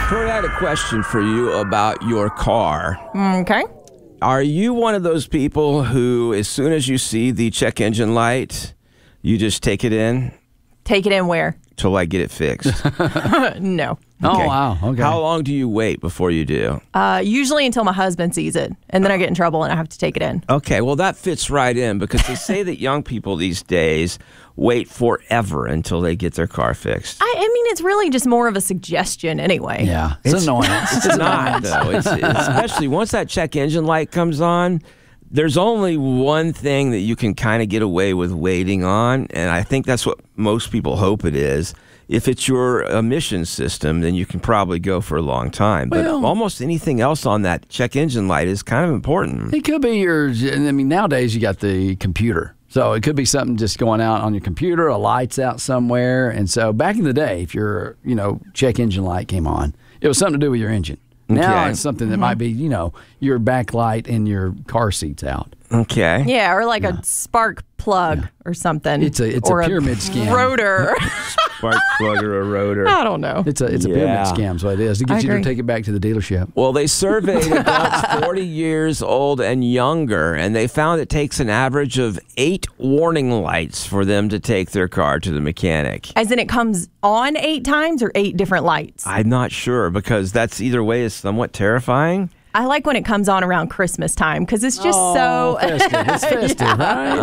Tori, I had a question for you about your car. Okay. Are you one of those people who, as soon as you see the check engine light, you just take it in? Take it in where? Till I get it fixed. No. Oh, wow. Okay. How long do you wait before you do? Usually until my husband sees it, and then I get in trouble and I have to take it in. Okay, well, that fits right in because they say that young people these days wait forever until they get their car fixed. I mean, it's really just more of a suggestion anyway. Yeah. It's annoying. It's not, though. Especially once that check engine light comes on, there's only one thing that you can kind of get away with waiting on, and I think that's what most people hope it is. If it's your emissions system, then you can probably go for a long time. But almost anything else on that check engine light is kind of important. It could be nowadays you got the computer. So it could be something just going out on your computer, a light's out somewhere. And so back in the day, if your, check engine light came on, it was something to do with your engine. Now it's something that might be, your backlight and your car seat's out. Okay. Yeah, or like a spark plug or something. It's a pyramid scam. Rotor. Spark plug or a rotor. I don't know. It's a pyramid scam, is what it is. To get you to take it back to the dealership. Well, they surveyed adults 40 years old and younger, and they found it takes an average of 8 warning lights for them to take their car to the mechanic. As in it comes on 8 times or 8 different lights? I'm not sure because that's either way is somewhat terrifying. I like when it comes on around Christmas time because it's just so festive. It's festive,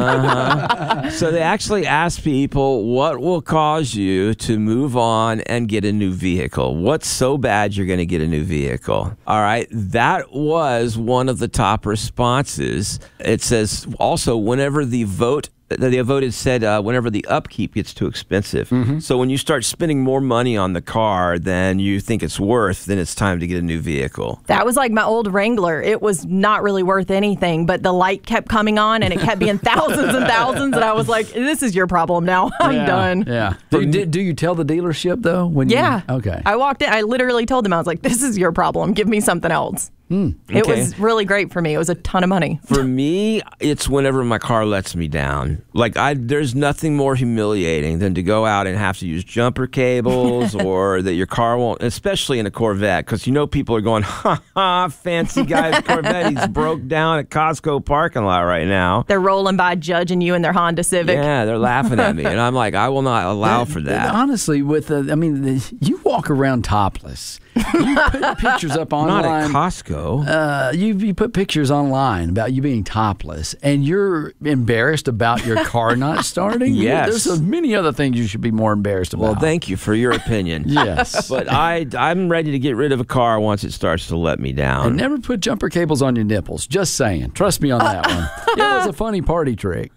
right? So they actually asked people what will cause you to move on and get a new vehicle. What's so bad you're going to get a new vehicle? All right, that was one of the top responses. It says also whenever the voted said whenever the upkeep gets too expensive. Mm-hmm. So when you start spending more money on the car than you think it's worth, then it's time to get a new vehicle. That was like my old Wrangler. It was not really worth anything, but the light kept coming on and it kept being thousands and thousands. And I was like, this is your problem now. I'm done. Yeah. Do you tell the dealership, though? Okay. I walked in. I literally told them, I was like, this is your problem. Give me something else. It was really great for me. It was a ton of money. For me, it's whenever my car lets me down. Like, there's nothing more humiliating than to go out and have to use jumper cables or that your car won't, especially in a Corvette, because people are going, fancy guy's Corvette, he's broke down at Costco parking lot right now. They're rolling by judging you in their Honda Civic. Yeah, they're laughing at me. And I'm like, I will not allow for that. Honestly, you walk around topless. You put pictures up online. Not at Costco. You put pictures online about you being topless, and you're embarrassed about your car not starting? Yes. There's so many other things you should be more embarrassed about. Well, thank you for your opinion. Yes. But I'm ready to get rid of a car once it starts to let me down. And never put jumper cables on your nipples. Just saying. Trust me on that one. It was a funny party trick.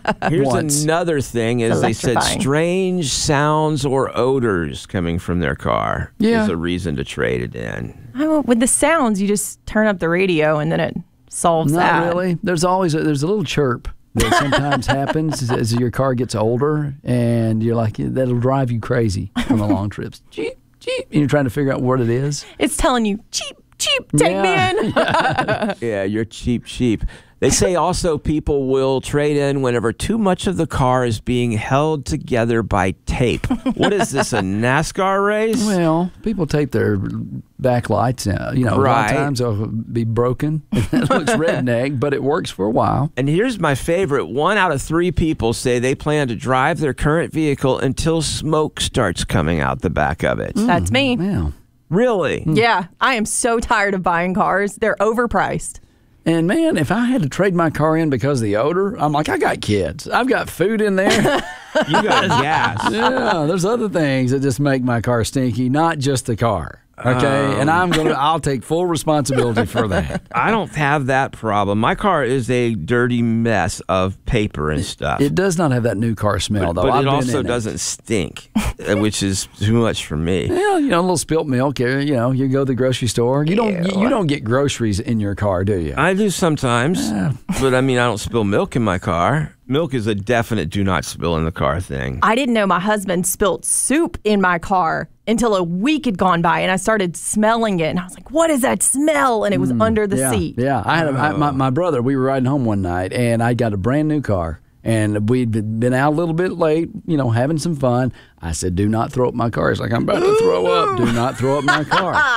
Here's another thing is they said strange sounds or odors coming from their car is a reason to trade it in. With the sounds, you just turn up the radio and then it solves that. Not really. There's always there's a little chirp that sometimes happens as your car gets older, and you're like, that'll drive you crazy on the long trips. Cheep, cheep. And you're trying to figure out what it is. It's telling you, cheap, cheap, take me in. Yeah, you're cheap. They say also people will trade in whenever too much of the car is being held together by tape. What is this, a NASCAR race? Well, people tape their backlights. A lot of times they'll be broken. It looks redneck, but it works for a while. And here's my favorite. 1 out of 3 people say they plan to drive their current vehicle until smoke starts coming out the back of it. That's me. Yeah. Really? Yeah. I am so tired of buying cars. They're overpriced. And, man, if I had to trade my car in because of the odor, I'm like, I got kids. I've got food in there. You got gas. Yeah, there's other things that just make my car stinky, not just the car. Okay, and I'll take full responsibility for that. I don't have that problem. My car is a dirty mess of paper and stuff. It does not have that new car smell, though. But it also doesn't stink, which is too much for me. Well, a little spilt milk. You go to the grocery store. You don't get groceries in your car, do you? I do sometimes, but I don't spill milk in my car. Milk is a definite do not spill in the car thing. I didn't know my husband spilt soup in my car until a week had gone by, and I started smelling it, and I was like, what is that smell? And it was under the seat. Yeah, I had my brother, we were riding home one night, and I got a brand new car, and we'd been out a little bit late, having some fun. I said, do not throw up my car. He's like, I'm about to throw up. Do not throw up my car.